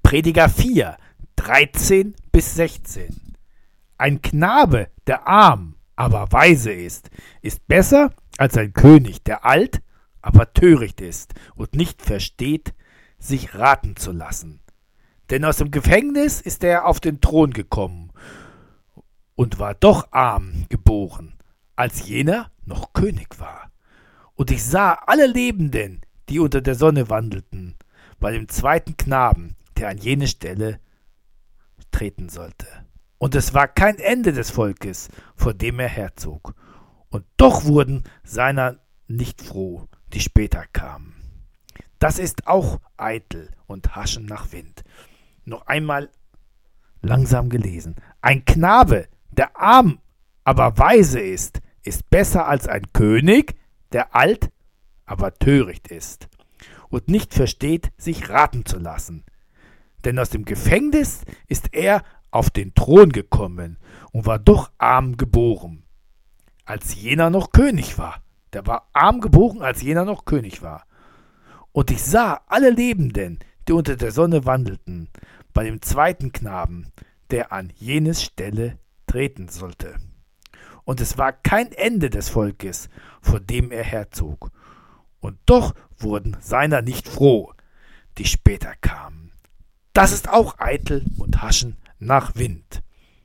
Prediger 4, 13 bis 16. Ein Knabe, der arm, aber weise ist besser als ein König, der alt, aber töricht ist und nicht versteht, sich raten zu lassen. Denn aus dem Gefängnis ist er auf den Thron gekommen und war doch arm geboren, als jener noch König war. Und ich sah alle Lebenden, die unter der Sonne wandelten, bei dem zweiten Knaben, der an jene Stelle treten sollte. Und es war kein Ende des Volkes, vor dem er herzog. Und doch wurden seiner nicht froh, die später kamen. Das ist auch eitel und Haschen nach Wind. Noch einmal langsam gelesen. Ein Knabe, der arm, aber weise ist besser als ein König, der alt, aber töricht ist und nicht versteht, sich raten zu lassen. Denn aus dem Gefängnis ist er auf den Thron gekommen und war doch arm geboren, als jener noch König war. Der war arm geboren, als jener noch König war. Und ich sah alle Lebenden, die unter der Sonne wandelten, bei dem zweiten Knaben, der an jenes Stelle treten sollte. Und es war kein Ende des Volkes, vor dem er herzog. Und doch wurden seiner nicht froh, die später kamen. Das ist auch eitel und Haschen nach Wind.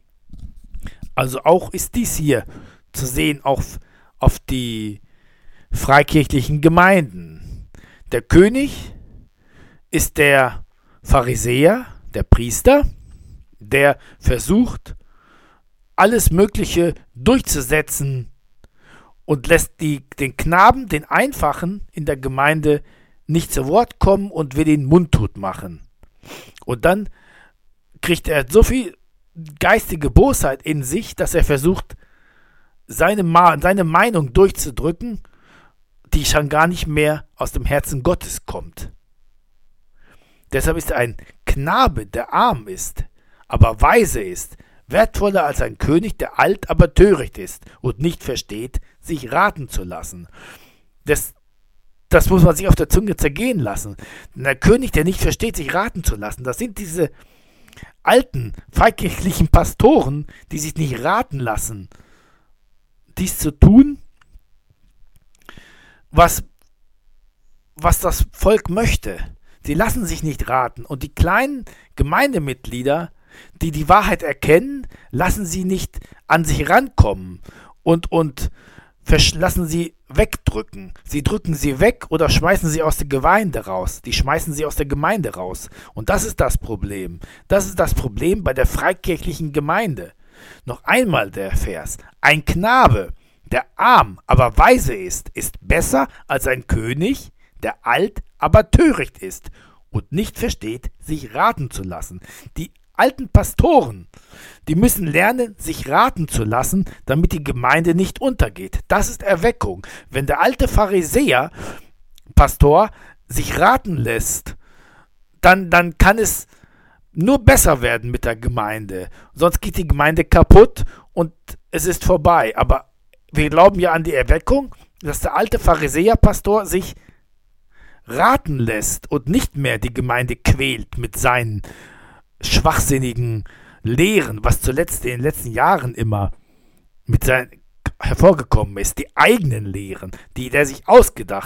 Also auch ist dies hier zu sehen auf die freikirchlichen Gemeinden. Der König ist der Pharisäer, der Priester, der versucht, alles Mögliche durchzusetzen und lässt den Knaben, den Einfachen in der Gemeinde nicht zu Wort kommen und will ihn mundtot machen. Und dann kriegt er so viel geistige Bosheit in sich, dass er versucht, seine Meinung durchzudrücken, die schon gar nicht mehr aus dem Herzen Gottes kommt. Deshalb ist ein Knabe, der arm ist, aber weise ist, wertvoller als ein König, der alt, aber töricht ist und nicht versteht, sich raten zu lassen. Das muss man sich auf der Zunge zergehen lassen. Denn der König, der nicht versteht, sich raten zu lassen, das sind diese alten, freikirchlichen Pastoren, die sich nicht raten lassen, dies zu tun, was das Volk möchte. Sie lassen sich nicht raten. Und die kleinen Gemeindemitglieder, die die Wahrheit erkennen, lassen sie nicht an sich rankommen und lassen sie wegdrücken. Sie drücken sie weg oder schmeißen sie aus der Gemeinde raus. Die schmeißen sie aus der Gemeinde raus. Und das ist das Problem. Das ist das Problem bei der freikirchlichen Gemeinde. Noch einmal der Vers. Ein Knabe, der arm, aber weise ist besser als ein König, der alt, aber töricht ist und nicht versteht, sich raten zu lassen. Die alten Pastoren, die müssen lernen, sich raten zu lassen, damit die Gemeinde nicht untergeht. Das ist Erweckung. Wenn der alte Pharisäer, Pastor, sich raten lässt, dann kann es nur besser werden mit der Gemeinde. Sonst geht die Gemeinde kaputt und es ist vorbei. Aber wir glauben ja an die Erweckung, dass der alte Pharisäer-Pastor sich raten lässt und nicht mehr die Gemeinde quält mit seinen schwachsinnigen Lehren, was zuletzt in den letzten Jahren immer hervorgekommen ist, die eigenen Lehren, die der sich ausgedacht